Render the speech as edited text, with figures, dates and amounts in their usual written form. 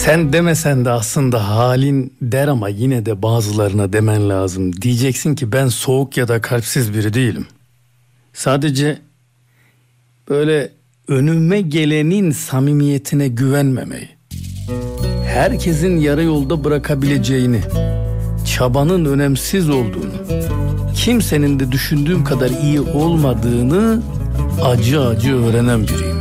Sen demesen de aslında halin der ama yine de bazılarına demen lazım. Diyeceksin ki ben soğuk ya da kalpsiz biri değilim. Sadece böyle önüme gelenin samimiyetine güvenmemeyi, herkesin yarı yolda bırakabileceğini, çabanın önemsiz olduğunu, kimsenin de düşündüğüm kadar iyi olmadığını acı acı öğrenen biriyim.